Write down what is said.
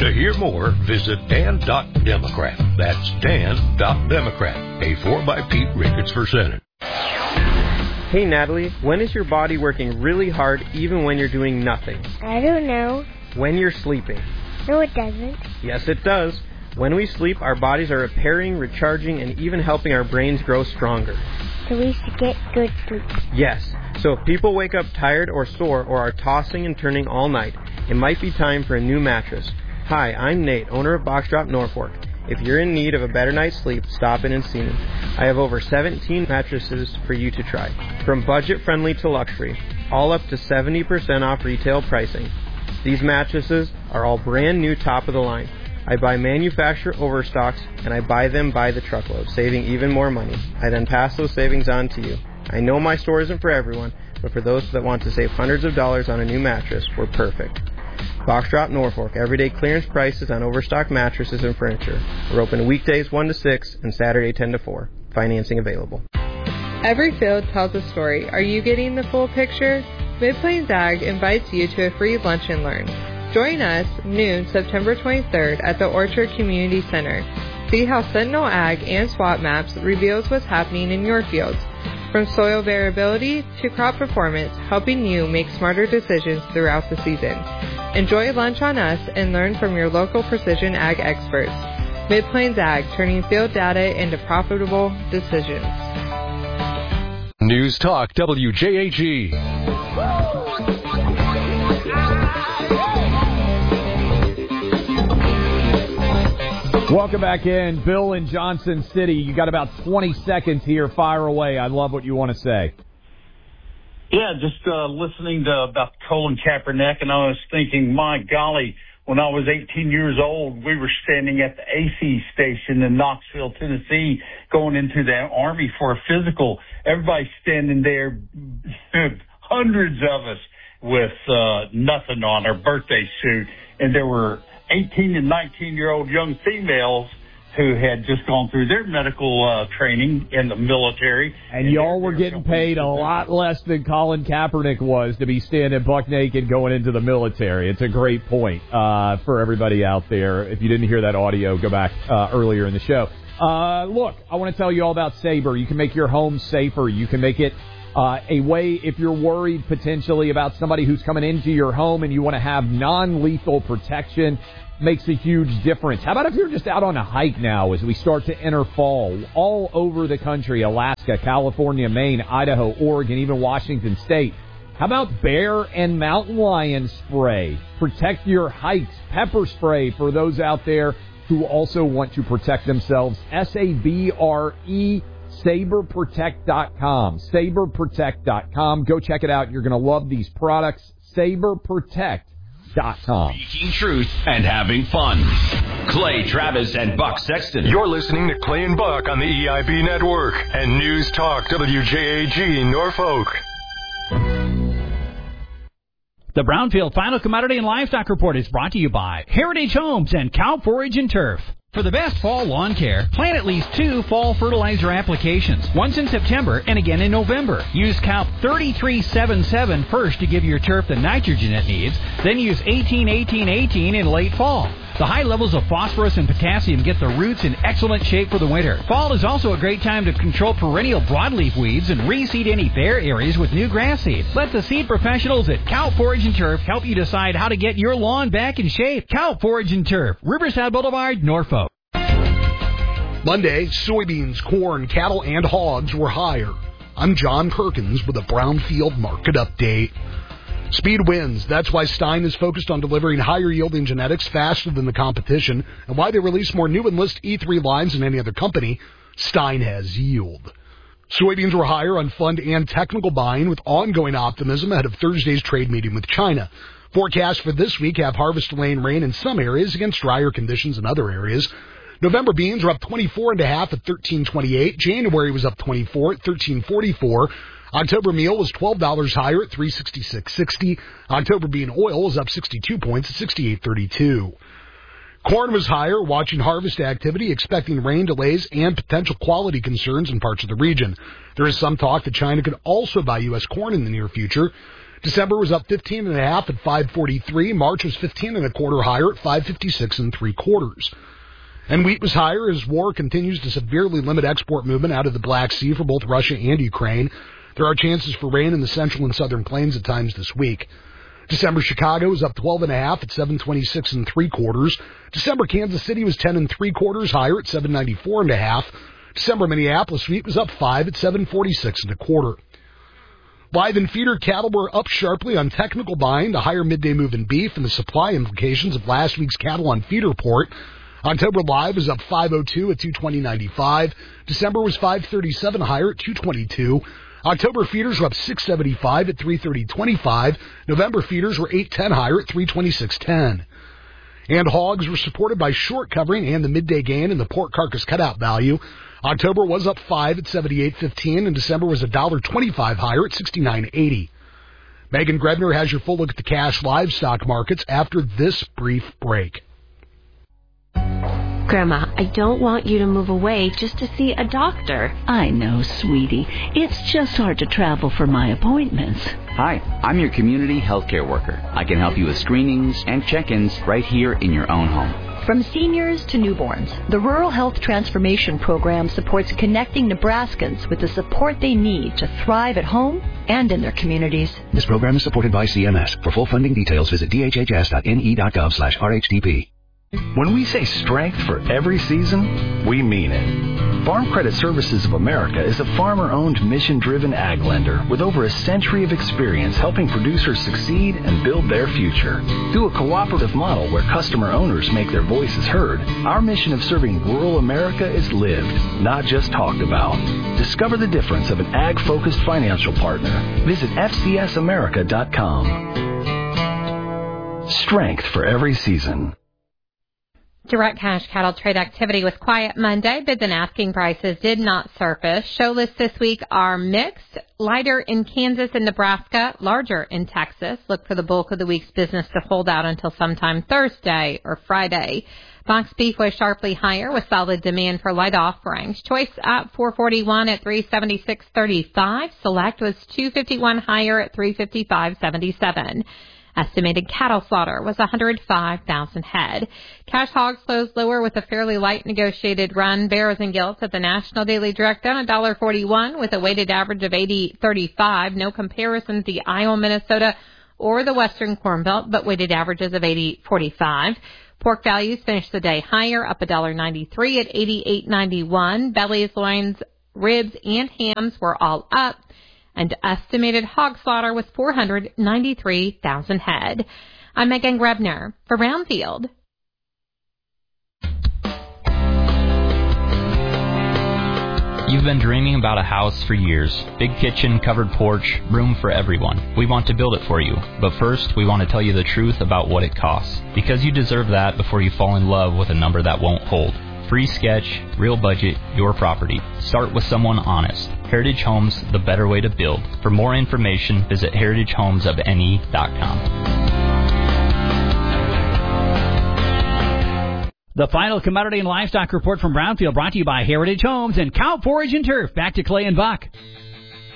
To hear more, visit Dan.Democrat. That's Dan.Democrat. A 4x Pete Ricketts for Senate. Hey Natalie, when is your body working really hard even when you're doing nothing? I don't know. When you're sleeping. No, it doesn't. Yes, it does. When we sleep, our bodies are repairing, recharging, and even helping our brains grow stronger. So we should get good sleep. Yes. So if people wake up tired or sore or are tossing and turning all night, it might be time for a new mattress. Hi, I'm Nate, owner of Box Drop Norfolk. If you're in need of a better night's sleep, stop in and see me. I have over 17 mattresses for you to try. From budget-friendly to luxury, all up to 70% off retail pricing. These mattresses are all brand new, top of the line. I buy manufacturer overstocks, and I buy them by the truckload, saving even more money. I then pass those savings on to you. I know my store isn't for everyone, but for those that want to save hundreds of dollars on a new mattress, we're perfect. Box Drop Norfolk, everyday clearance prices on overstocked mattresses and furniture. We're open weekdays 1 to 6 and Saturday 10 to 4. Financing available. Every field tells a story. Are you getting the full picture? Mid-Plains Ag invites you to a free lunch and learn. Join us noon September 23rd at the Orchard Community Center. See how Sentinel Ag and SWOT Maps reveals what's happening in your fields. From soil variability to crop performance, helping you make smarter decisions throughout the season. Enjoy lunch on us and learn from your local precision ag experts. Mid-Plains Ag, turning field data into profitable decisions. News Talk WJAG. Welcome back in. Bill in Johnson City. You got about 20 seconds here. Fire away. I love what you want to say. Yeah, just listening to about Colin Kaepernick, and I was thinking, my golly, when I was 18 years old, we were standing at the AC station in Knoxville, Tennessee, going into the Army for a physical. Everybody standing there, hundreds of us with nothing on, our birthday suit, and there were 18 and 19-year-old young females who had just gone through their medical training in the military. And y'all were getting paid a lot less than Colin Kaepernick was to be standing buck naked going into the military. It's a great point for everybody out there. If you didn't hear that audio, go back earlier in the show. Look, I want to tell you all about Sabre. You can make your home safer. You can make it a way if you're worried potentially about somebody who's coming into your home and you want to have non-lethal protection. Makes a huge difference. How about if you're just out on a hike now as we start to enter fall all over the country, Alaska, California, Maine, Idaho, Oregon, even Washington State. How about bear and mountain lion spray? Protect your hikes. Pepper spray for those out there who also want to protect themselves. SABRE, SaberProtect.com. SaberProtect.com. Go check it out. You're going to love these products. SaberProtect.com. Speaking truth and having fun. Clay Travis and Buck Sexton. You're listening to Clay and Buck on the EIB Network and News Talk WJAG Norfolk. The Brownfield Final Commodity and Livestock Report is brought to you by Heritage Homes and Cow Forage and Turf. For the best fall lawn care, plan at least 2 fall fertilizer applications, once in September and again in November. Use Calp 3377 first to give your turf the nitrogen it needs, then use 18-18-18 in late fall. The high levels of phosphorus and potassium get the roots in excellent shape for the winter. Fall is also a great time to control perennial broadleaf weeds and reseed any bare areas with new grass seed. Let the seed professionals at Cow Forage and Turf help you decide how to get your lawn back in shape. Cow Forage and Turf, Riverside Boulevard, Norfolk. Monday, soybeans, corn, cattle, and hogs were higher. I'm John Perkins with a Brownfield Market Update. Speed wins. That's why Stein is focused on delivering higher-yielding genetics faster than the competition, and why they release more new Enlist E3 lines than any other company. Stein has yield. Soybeans were higher on fund and technical buying, with ongoing optimism ahead of Thursday's trade meeting with China. Forecasts for this week have harvest delaying rain in some areas against drier conditions in other areas. November beans are up 24.5 at 13.28. January was up 24 at 13.44. October meal was $12 higher at $366.60. October bean oil was up 62 points at $68.32. Corn was higher, watching harvest activity, expecting rain delays and potential quality concerns in parts of the region. There is some talk that China could also buy U.S. corn in the near future. December was up 15.5 at 5.43. March was 15.25 higher at 5.56 3/4. And wheat was higher as war continues to severely limit export movement out of the Black Sea for both Russia and Ukraine. There are chances for rain in the central and southern plains at times this week. December Chicago was up 12.5 at 7.26 3/4. December Kansas City was 10 3/4 higher at 7.94.5. December Minneapolis wheat was up 5 at 7.46 1/4. Live and feeder cattle were up sharply on technical buying, the higher midday move in beef, and the supply implications of last week's cattle on feed report. October live was up 5.02 at 220.95. December was 5.37 higher at 222. October feeders were up 6.75 at 330.25. November feeders were 8.10 higher at 326.10. And hogs were supported by short covering and the midday gain in the pork carcass cutout value. October was up 5 at 78.15, and December was $1.25 higher at 69.80. Megan Grebner has your full look at the cash livestock markets after this brief break. Grandma, I don't want you to move away just to see a doctor. I know, sweetie. It's just hard to travel for my appointments. Hi, I'm your community healthcare worker. I can help you with screenings and check-ins right here in your own home. From seniors to newborns, the Rural Health Transformation Program supports connecting Nebraskans with the support they need to thrive at home and in their communities. This program is supported by CMS. For full funding details, visit dhhs.ne.gov/RHTP. When we say strength for every season, we mean it. Farm Credit Services of America is a farmer-owned, mission-driven ag lender with over a century of experience helping producers succeed and build their future. Through a cooperative model where customer owners make their voices heard, our mission of serving rural America is lived, not just talked about. Discover the difference of an ag-focused financial partner. Visit FCSAmerica.com. Strength for every season. Direct cash cattle trade activity was quiet Monday. Bids and asking prices did not surface. Show lists this week are mixed, lighter in Kansas and Nebraska, larger in Texas. Look for the bulk of the week's business to hold out until sometime Thursday or Friday. Box beef was sharply higher with solid demand for light offerings. Choice up $4.41 at $376.35. Select was $2.51 higher at $355.77. Estimated cattle slaughter was 105,000 head. Cash hogs closed lower with a fairly light negotiated run. Barrows and Gilts at the National Daily Direct down $1.41 with a weighted average of 80.35. No comparison to Iowa, Minnesota, or the Western Corn Belt, but weighted averages of 80.45. Pork values finished the day higher, up $1.93 at 88.91. Bellies, loins, ribs, and hams were all up. And estimated hog slaughter was 493,000 head. I'm Megan Grebner for Brownfield. You've been dreaming about a house for years. Big kitchen, covered porch, room for everyone. We want to build it for you. But first, we want to tell you the truth about what it costs. Because you deserve that before you fall in love with a number that won't hold. Free sketch, real budget, your property. Start with someone honest. Heritage Homes, the better way to build. For more information, visit heritagehomesofne.com. The final commodity and livestock report from Brownfield brought to you by Heritage Homes and Cow Forage and Turf. Back to Clay and Buck.